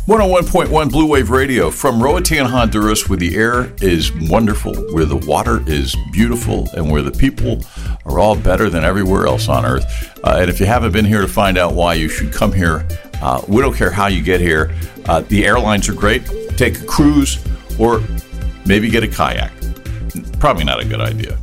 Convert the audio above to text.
101.1 Blue Wave Radio from Roatan, Honduras, where the air is wonderful, where the water is beautiful, and where the people are all better than everywhere else on Earth. And if you haven't been here to find out why, you should come here. We don't care how you get here. The airlines are great. Take a cruise or maybe get a kayak. Probably not a good idea.